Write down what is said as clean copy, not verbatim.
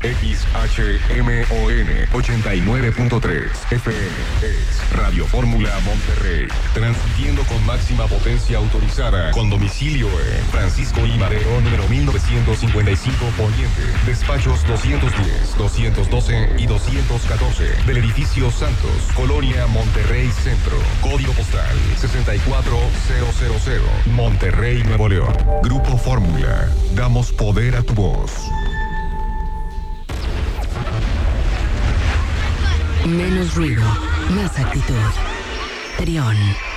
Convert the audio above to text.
XHMON 89.3 FM es Radio Fórmula Monterrey, transmitiendo con máxima potencia autorizada, con domicilio en Francisco I. Madero, número 1955 Poniente, despachos 210, 212 y 214 del edificio Santos, Colonia Monterrey Centro, código postal 64000, Monterrey, Nuevo León. Grupo Fórmula, damos poder a tu voz. Menos ruido, más actitud. Trión.